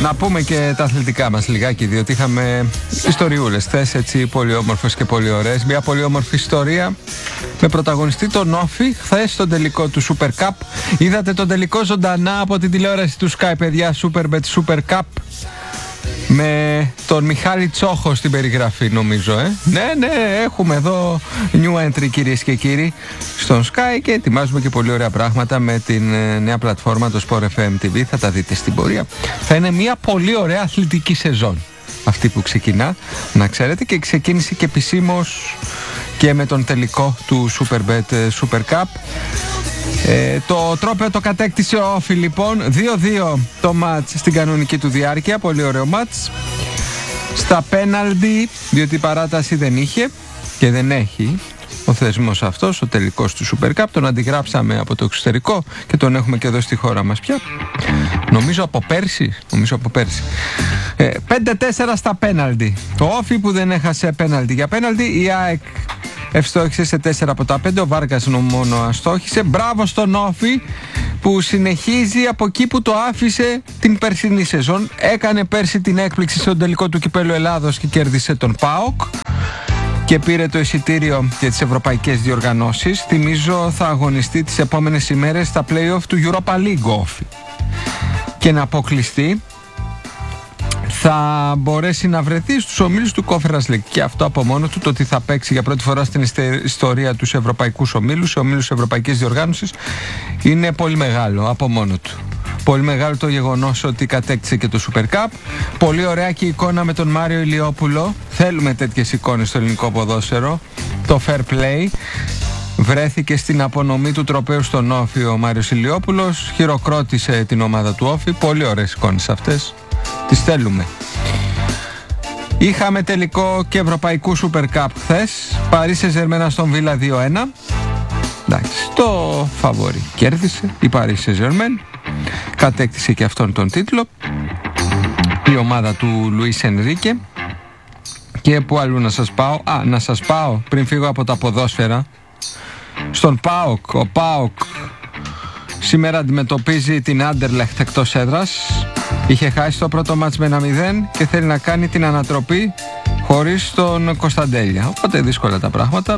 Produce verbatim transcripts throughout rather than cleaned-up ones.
Να πούμε και τα αθλητικά μας λιγάκι, διότι είχαμε ιστοριούλες χθες, έτσι, πολύ όμορφες και πολύ ωραίες. Μια πολύ όμορφη ιστορία με πρωταγωνιστή τον Όφη χθες στον τελικό του Super Cup. Είδατε τον τελικό ζωντανά από την τηλεόραση του Sky, παιδιά, Superbet Super Cup, με τον Μιχάλη Τσόχο στην περιγραφή, νομίζω, ε. Ναι, ναι, έχουμε εδώ new entry, κυρίες και κύριοι, στον Sky, και ετοιμάζουμε και πολύ ωραία πράγματα με την ε, νέα πλατφόρμα, το Sport εφ εμ τι βι. Θα τα δείτε στην πορεία. Θα είναι μια πολύ ωραία αθλητική σεζόν αυτή που ξεκινά, να ξέρετε, και ξεκίνησε και επισήμως και με τον τελικό του Superbet Super Cup. Ε, το τρόπαιο το κατέκτησε ο Όφη, λοιπόν. δύο δύο το μάτς στην κανονική του διάρκεια. Πολύ ωραίο μάτς. Στα πέναλτι, διότι παράταση δεν είχε και δεν έχει ο θεσμός αυτός, ο τελικός του Super Cup. Τον αντιγράψαμε από το εξωτερικό και τον έχουμε και εδώ στη χώρα μας πια. Νομίζω από πέρσι. Νομίζω από πέρσι. Ε, πέντε τέσσερα στα πέναλτι. Το Όφη που δεν έχασε πέναλτι για πέναλτι. Η ΑΕΚ ευστόχησε σε τέσσερα από τα πέντε. Ο Βάργας μόνο αστόχησε. Μπράβο στον Όφη που συνεχίζει από εκεί που το άφησε την περσινή σεζόν. Έκανε πέρσι την έκπληξη στον τελικό του Κυπέλλου Ελλάδος και κέρδισε τον ΠΑΟΚ και πήρε το εισιτήριο για τις ευρωπαϊκές διοργανώσεις. Θυμίζω θα αγωνιστεί τις επόμενες ημέρες στα play-off του Europa League Όφη και να αποκλειστεί θα μπορέσει να βρεθεί στους ομίλους του Conference League. Και αυτό από μόνο του, το ότι θα παίξει για πρώτη φορά στην ιστορία τους ευρωπαϊκούς ομίλους, σε ομίλους ευρωπαϊκής διοργάνωσης, είναι πολύ μεγάλο από μόνο του. Πολύ μεγάλο το γεγονός ότι κατέκτησε και το Super Cup. Πολύ ωραία και η εικόνα με τον Μάριο Ηλιόπουλο. Θέλουμε τέτοιες εικόνες στο ελληνικό ποδόσφαιρο. Το fair play. Βρέθηκε στην απονομή του τροπαίου στον Όφη ο Μάριος Ηλιόπουλος. Χειροκρότησε την ομάδα του Όφη. Πολύ ωραίες εικόνες αυτές. Τις θέλουμε. Είχαμε τελικό και ευρωπαϊκού Super Cup χθες. Παρί Σεζερμένα στον Βίλα δύο ένα. Εντάξει, το φαβορί κέρδισε η Παρί Σεζερμέν. Κατέκτησε και αυτόν τον τίτλο η ομάδα του Λουίς Ενρίκε. Και που αλλού να σας πάω? Α, να σας πάω πριν φύγω από τα ποδόσφαιρα στον ΠΑΟΚ. Ο ΠΑΟΚ σήμερα αντιμετωπίζει την Άντερλεχτ εκτός έδρας. Είχε χάσει το πρώτο μάτς με ένα μηδέν και θέλει να κάνει την ανατροπή χωρίς τον Κωνσταντέλια. Οπότε δύσκολα τα πράγματα.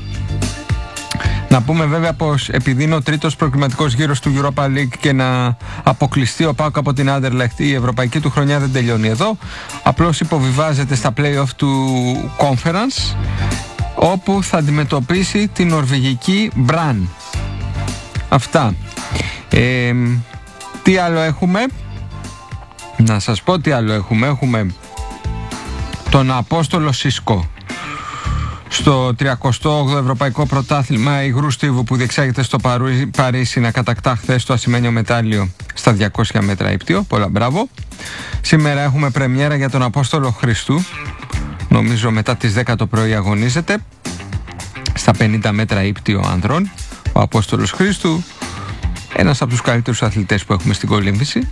Να πούμε βέβαια πως επειδή είναι ο τρίτος προκριματικός γύρος του Europa League και να αποκλειστεί ο ΠΑΟΚ από την Άντερλεχτ, η ευρωπαϊκή του χρονιά δεν τελειώνει εδώ. Απλώς υποβιβάζεται στα play-off του Conference, όπου θα αντιμετωπίσει την νορβηγική Μπραν. Αυτά. Ε, τι άλλο έχουμε? Να σας πω τι άλλο έχουμε. Έχουμε τον Απόστολο Σισκό στο τριακοστό όγδοο Ευρωπαϊκό Πρωτάθλημα υγρού στίβου που διεξάγεται στο Παρίσι να κατακτά χθες το ασημένιο μετάλλιο στα διακόσια μέτρα ύπτιο. Πολλά μπράβο. Σήμερα έχουμε πρεμιέρα για τον Απόστολο Χριστού. Νομίζω μετά τις δέκα το πρωί αγωνίζεται στα πενήντα μέτρα ύπτιο ανδρών. Ο Απόστολος Χριστού, ένας από τους καλύτερους αθλητές που έχουμε στην κολύμβηση.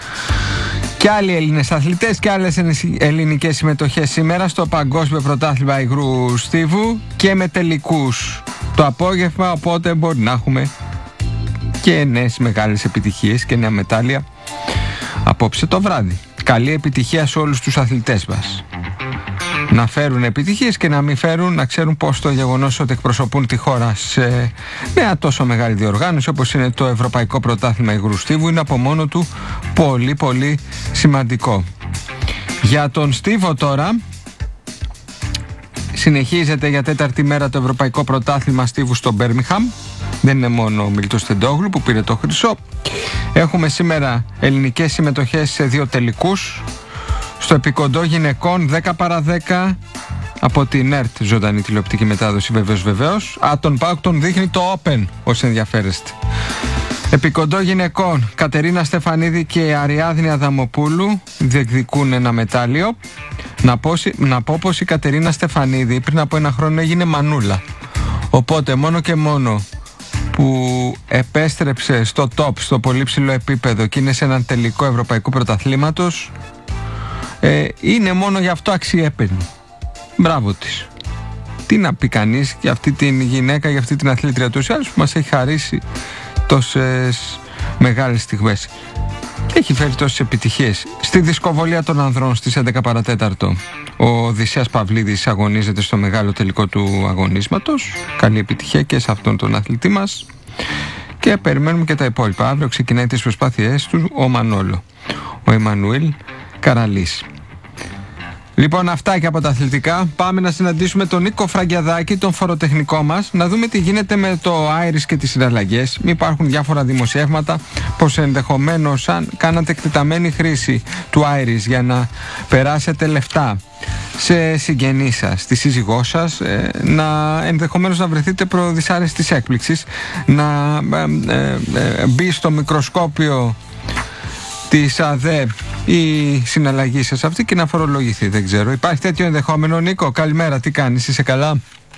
Και άλλοι Έλληνες αθλητές και άλλες ελληνικές συμμετοχές σήμερα στο Παγκόσμιο Πρωτάθλημα Υγρού Στίβου και με τελικούς το απόγευμα, οπότε μπορεί να έχουμε και νέες μεγάλες επιτυχίες και νέα μετάλλια απόψε το βράδυ. Καλή επιτυχία σε όλους τους αθλητές μας. Να φέρουν επιτυχίες και να μην φέρουν, να ξέρουν πως το γεγονός ότι εκπροσωπούν τη χώρα σε μια τόσο μεγάλη διοργάνωση όπως είναι το Ευρωπαϊκό Πρωτάθλημα Υγρού Στίβου είναι από μόνο του πολύ πολύ σημαντικό. Για τον Στίβο τώρα, συνεχίζεται για τέταρτη μέρα το Ευρωπαϊκό Πρωτάθλημα Στίβου στο Μπέρμιχαμ. Δεν είναι μόνο ο Μίλτος Τεντόγλου που πήρε το χρυσό. Έχουμε σήμερα ελληνικές συμμετοχές σε δύο τελικούς. Στο επικοντό γυναικών δέκα παρά δέκα από την ΕΡΤ, ζωντανή τηλεοπτική μετάδοση, βεβαίως βεβαίως. Α, τον ΠΑΟΚ τον δείχνει το Open, όσοι ενδιαφέρεστε. Επικοντό γυναικών, Κατερίνα Στεφανίδη και Αριάδνη Αδαμοπούλου διεκδικούν ένα μετάλλιο. Να πω, να πω πως η Κατερίνα Στεφανίδη πριν από ένα χρόνο έγινε μανούλα. Οπότε μόνο και μόνο που επέστρεψε στο top, στο πολύ ψηλό επίπεδο και είναι σε έναν τελικό ευρωπαϊκού πρωταθλήματος, ε, είναι μόνο γι' αυτό αξιέπαινη. Μπράβο της. Τι να πει κανείς για αυτή την γυναίκα, για αυτή την αθλήτρια του άλλους που μας έχει χαρίσει τόσες μεγάλες στιγμές. έχει φέρει τόσες επιτυχίες. Στη δισκοβολία των ανδρών στις έντεκα παρατέταρτο ο Οδυσσέας Παυλίδης αγωνίζεται στο μεγάλο τελικό του αγωνίσματος. Καλή επιτυχία και σε αυτόν τον αθλητή μας. Και περιμένουμε και τα υπόλοιπα. Αύριο ξεκινάει τις προσπάθειές του ο Μανόλο, ο Εμμανουήλ Καραλής. Λοιπόν, αυτά και από τα αθλητικά. Πάμε να συναντήσουμε τον Νίκο Φραγκιαδάκη, τον φοροτεχνικό μας, να δούμε τι γίνεται με το Iris και τις συναλλαγές. Υπάρχουν διάφορα δημοσιεύματα πως ενδεχομένως αν κάνατε εκτεταμένη χρήση του Iris για να περάσετε λεφτά σε συγγενείς σας, στη σύζυγό σας, ε, να ενδεχομένως να βρεθείτε προ δυσάρεστης έκπληξης, να ε, ε, ε, μπει στο μικροσκόπιο της ΑΔΕ η συναλλαγή σας αυτή και να φορολογηθεί. Δεν ξέρω. Υπάρχει τέτοιο ενδεχόμενο? Νίκο, καλημέρα. Τι κάνεις, είσαι καλά?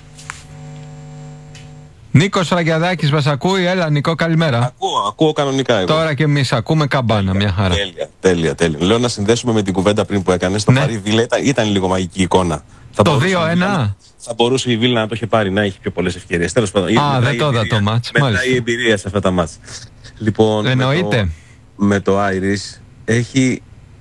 Νίκος Φραγκιαδάκης μας ακούει? Έλα Νίκο, καλημέρα. Ακούω, ακούω κανονικά εγώ. Τώρα και εμείς ακούμε καμπάνα, τέλεια, μια χαρά. Τέλεια, τέλεια, τέλεια. Λέω να συνδέσουμε με την κουβέντα πριν που έκανες. Το ναι. Παρί Βίλα ήταν, ήταν λίγο μαγική εικόνα. Θα το δύο ένα. Θα μπορούσε η Βίλα να το είχε πάρει, να έχει πιο πολλές ευκαιρίες. Τέλος πάντων. Α, δεν το είδα το μάτς. Μετά η εμπειρία σε αυτά τα μάτς. Λοιπόν, εννοείται. Με το, με το Iris έχει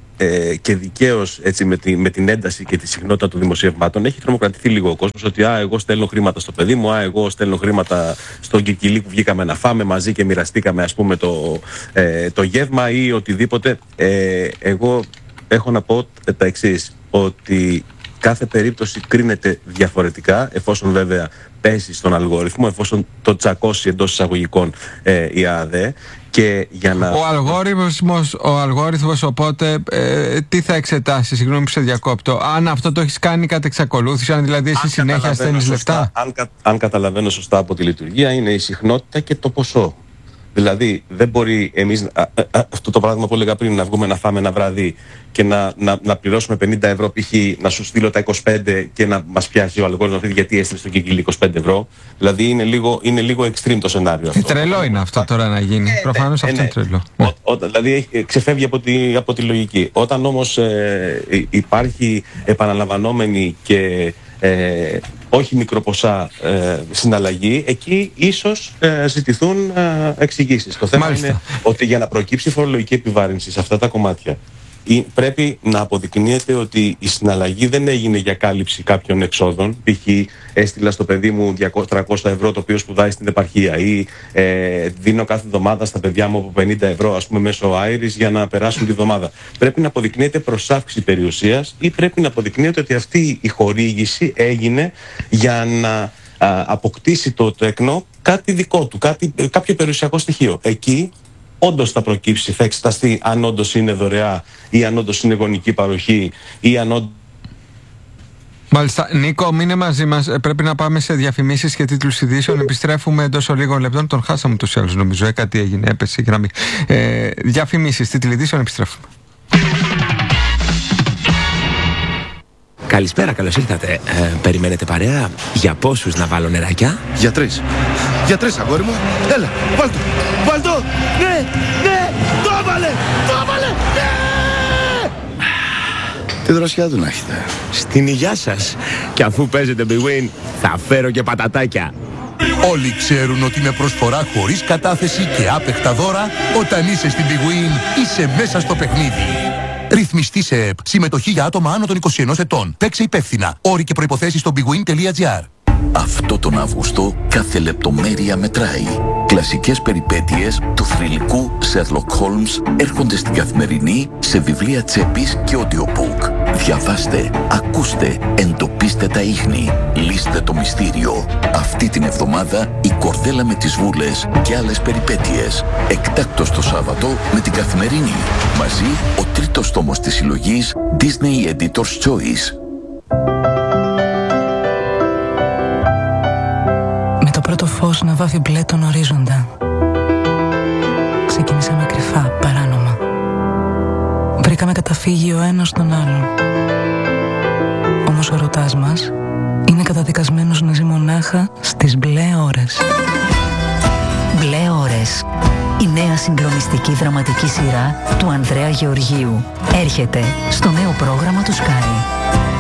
ε, και δικαίως έτσι, με, τη, με την ένταση και τη συχνότητα των δημοσιευμάτων έχει τρομοκρατηθεί λίγο ο κόσμος ότι α, εγώ στέλνω χρήματα στο παιδί μου, α, εγώ στέλνω χρήματα στον Κικιλί που βγήκαμε να φάμε μαζί και μοιραστήκαμε ας πούμε το, ε, το γεύμα ή οτιδήποτε. Ε, εγώ έχω να πω τα εξής, ότι κάθε περίπτωση κρίνεται διαφορετικά, εφόσον βέβαια πέσει στον αλγόριθμο, εφόσον το τσακώσει εντός εισαγωγικών ε, η ΑΔΕ. Και για να... Ο αλγόριθμος, ο αλγόριθμος οπότε ε, τι θα εξετάσει, συγγνώμη που σε διακόπτω, αν αυτό το έχεις κάνει κατ' εξακολούθηση, αν δηλαδή εσύ συνέχεια στέλνεις λεφτά? Αν, κα, αν καταλαβαίνω σωστά από τη λειτουργία, είναι η συχνότητα και το ποσό. Δηλαδή δεν μπορεί εμείς, α, α, αυτό το πράγμα που έλεγα πριν, να βγούμε να φάμε ένα βράδυ και να, να, να πληρώσουμε πενήντα ευρώ π.χ. να σου στείλω τα είκοσι πέντε και να μας πιάσει ο αλγόριθμος γιατί έστειλε στον Κικιλί είκοσι πέντε ευρώ. Δηλαδή είναι λίγο, είναι λίγο extreme το σενάριο αυτό. Ε, τρελό είναι αυτό τώρα να γίνει. Ε, Προφανώς ε, αυτό ε, είναι τρελό. Ο, ο, δηλαδή ξεφεύγει από τη, από τη λογική. Όταν όμως ε, υπάρχει επαναλαμβανόμενη και ε, όχι μικροποσά ε, συναλλαγή, εκεί ίσως ε, ζητηθούν ε, εξηγήσεις. Το θέμα Μάλιστα. είναι ότι για να προκύψει φορολογική επιβάρυνση σε αυτά τα κομμάτια ή, πρέπει να αποδεικνύεται ότι η συναλλαγή δεν έγινε για κάλυψη κάποιων εξόδων. Π.χ. έστειλα στο παιδί μου διακόσια τριακόσια ευρώ το οποίο σπουδάει στην επαρχία ή ε, δίνω κάθε εβδομάδα στα παιδιά μου από πενήντα ευρώ ας πούμε μέσω Iris για να περάσουν τη εβδομάδα. Πρέπει να αποδεικνύεται προς αύξηση περιουσίας ή πρέπει να αποδεικνύεται ότι αυτή η χορήγηση έγινε για να α, αποκτήσει το τέκνο κάτι δικό του, κάτι, κάποιο περιουσιακό στοιχείο. Εκεί όντως θα προκύψει, θα εξεταστεί αν όντως είναι δωρεά ή αν όντως είναι γονική παροχή ή αν όντως... Μάλιστα. Νίκο, μείνε μαζί μας. Πρέπει να πάμε σε διαφημίσεις και τίτλους ειδήσεων. Επιστρέφουμε εντός λίγων λεπτών. Τον χάσαμε τους άλλους νομίζω. Ε, κάτι έγινε, έπεσε η γραμμή. Ε, διαφημίσεις, τίτλοι ειδήσεων, επιστρέφουμε. Καλησπέρα, καλώς ήρθατε. Ε, περιμένετε παρέα? Για πόσους να βάλω νεράκια? Για τρεις. Για τρεις, αγόρι μου. Έλα, βάλ' το. Βάλ' το. Ναι, ναι, το έβαλε. Το έβαλε. Ναι. Τι δροσιά του να έχετε. Στην υγειά σας. Και αφού παίζετε Big Win, θα φέρω και πατατάκια. Όλοι ξέρουν ότι με προσφορά χωρίς κατάθεση και άπεχτα δώρα, όταν είσαι στην Big Win, είσαι μέσα στο παιχνίδι. Ρυθμιστή σε ΕΠ. Συμμετοχή για άτομα άνω των είκοσι ενός ετών. Παίξε υπεύθυνα. Όροι και προϋποθέσεις στο bigwin τελεία gr. Αυτό τον Αύγουστο κάθε λεπτομέρεια μετράει. Κλασικές περιπέτειες του θρυλικού Sherlock Holmes έρχονται στην Καθημερινή σε βιβλία τσέπης και audiobook. Διαβάστε, ακούστε, εντοπίστε τα ίχνη, λύστε το μυστήριο. Αυτή την εβδομάδα η Κορδέλα με τις Βούλες και άλλες περιπέτειες. Εκτάκτος το Σάββατο με την Καθημερινή. Μαζί ο τρίτος τόμος της συλλογής Disney Editor's Choice. Με το πρώτο φως να βάφει μπλε τον ορίζοντα, ξεκινήσαμε κρυφά, παράνομα. Βρήκαμε καταφύγιο ο ένας στον άλλον. Όμως ο ερωτάς μας είναι καταδικασμένος να ζει μονάχα στις μπλε ώρες. Μπλε ώρες. Η νέα συγκλονιστική δραματική σειρά του Ανδρέα Γεωργίου έρχεται στο νέο πρόγραμμα του Sky.